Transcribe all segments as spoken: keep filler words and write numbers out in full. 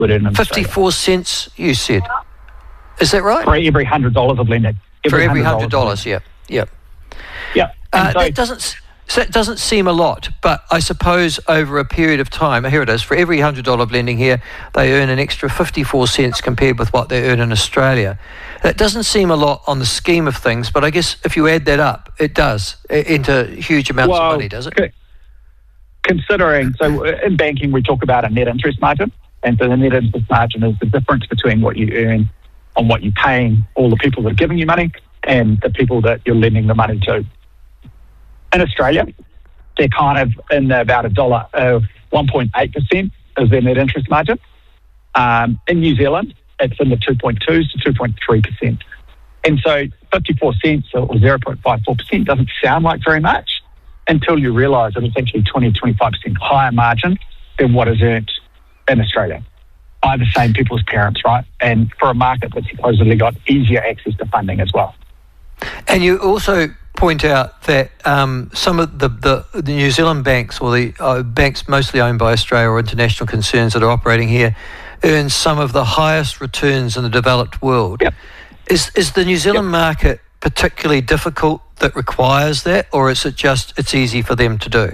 would earn in fifty-four Australia. cents, you said. Is that right? For every one hundred dollars of lending. For every one hundred dollars, yeah. Yeah. Yeah. Uh, so, that doesn't so that doesn't seem a lot, but I suppose over a period of time, here it is, for every one hundred dollars of lending here, they earn an extra fifty-four cents compared with what they earn in Australia. That doesn't seem a lot on the scheme of things, but I guess if you add that up, it does into huge amounts well, of money, does it? C- considering, so in banking we talk about a net interest margin, and so the net interest margin is the difference between what you earn on what you're paying all the people that are giving you money and the people that you're lending the money to. In Australia, they're kind of in the, about a dollar of one point eight percent is their net interest margin. Um, in New Zealand, it's in the two point two to two point three percent. And so fifty-four cents or zero point five four percent doesn't sound like very much until you realise that it's actually twenty to twenty-five percent higher margin than what is earned in Australia by the same people's parents, right? And for a market that's supposedly got easier access to funding as well. And you also point out that um, some of the, the, the New Zealand banks, or the uh, banks mostly owned by Australia or international concerns that are operating here, earn some of the highest returns in the developed world. Yep. Is is the New Zealand yep. market particularly difficult that requires that, or is it just it's easy for them to do?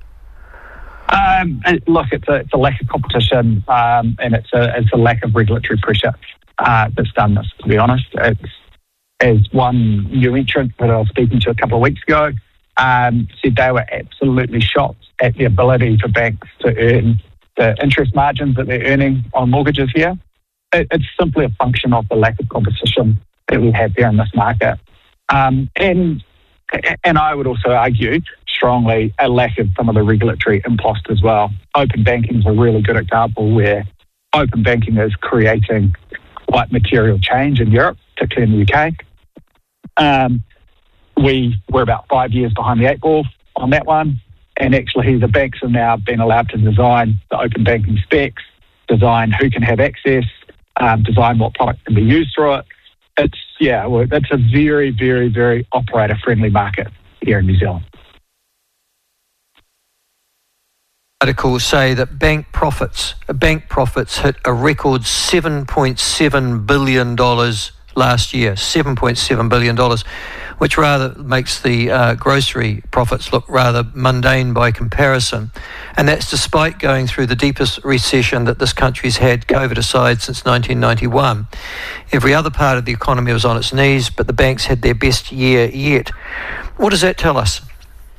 Um, look, it's a, it's a lack of competition, um, and it's a it's a lack of regulatory pressure uh, that's done this. To be honest, it's as one new entrant that I was speaking to a couple of weeks ago um, said they were absolutely shocked at the ability for banks to earn the interest margins that they're earning on mortgages here. It, it's simply a function of the lack of competition that we have here in this market. Um, and and I would also argue strongly a lack of some of the regulatory impost as well. Open banking is a really good example where open banking is creating quite material change in Europe, particularly in the U K. Um, we were about five years behind the eight ball on that one, and actually the banks have now been allowed to design the open banking specs, design who can have access, um, design what product can be used through it. It's, yeah, well, it's a very, very, very operator-friendly market here in New Zealand. Articles say that bank profits, bank profits hit a record seven point seven billion dollars last year, seven point seven billion dollars, which rather makes the uh, grocery profits look rather mundane by comparison. And that's despite going through the deepest recession that this country's had, COVID aside, since nineteen ninety-one. Every other part of the economy was on its knees, but the banks had their best year yet. What does that tell us?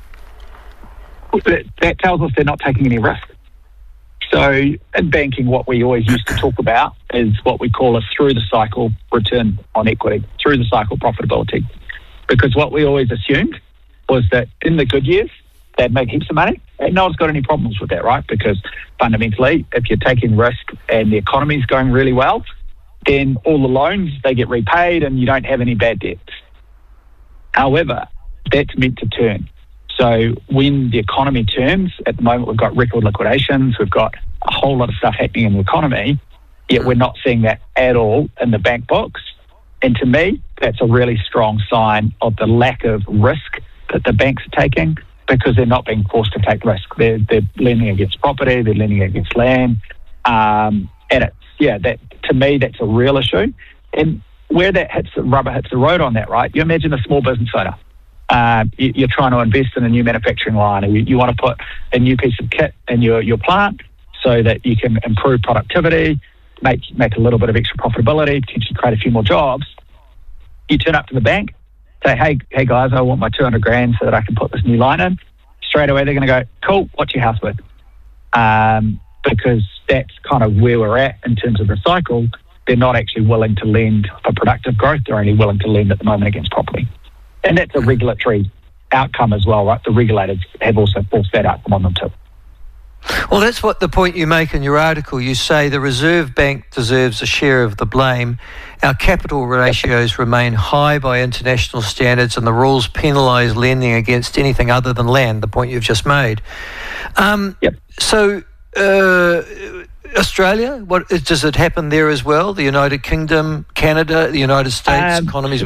That, that tells us they're not taking any risk. So in banking, what we always used to talk about is what we call a through-the-cycle return on equity, through-the-cycle profitability. Because what we always assumed was that in the good years, they'd make heaps of money. And no one's got any problems with that, right? Because fundamentally, if you're taking risk and the economy's going really well, then all the loans, they get repaid and you don't have any bad debts. However, that's meant to turn. So when the economy turns, at the moment we've got record liquidations, we've got a whole lot of stuff happening in the economy, yet we're not seeing that at all in the bank books. And to me, that's a really strong sign of the lack of risk that the banks are taking, because they're not being forced to take risk. They're, they're lending against property, they're lending against land. Um, and it's, yeah, that to me, that's a real issue. And where that hits, the rubber hits the road on that, right? You imagine a small business owner. Uh, you, you're trying to invest in a new manufacturing line, or you, you want to put a new piece of kit in your, your plant so that you can improve productivity, make make a little bit of extra profitability, potentially create a few more jobs. You turn up to the bank, say, hey, hey guys, I want my two hundred grand so that I can put this new line in. Straight away, they're going to go, cool, what's your house worth? Um, because that's kind of where we're at in terms of the cycle. They're not actually willing to lend for productive growth. They're only willing to lend at the moment against property. And that's a regulatory outcome as well, right? The regulators have also forced that outcome on them too. Well, that's what the point you make in your article. You say the Reserve Bank deserves a share of the blame. Our capital ratios remain high by international standards, and the rules penalise lending against anything other than land, the point you've just made. Um, yep. So, uh, Australia, what does it happen there as well? The United Kingdom, Canada, the United States, um, economies...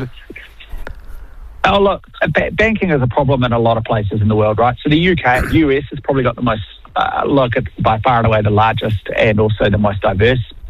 Oh, look, banking is a problem in a lot of places in the world, right? So the U K, U S has probably got the most, uh, look, it's by far and away the largest and also the most diverse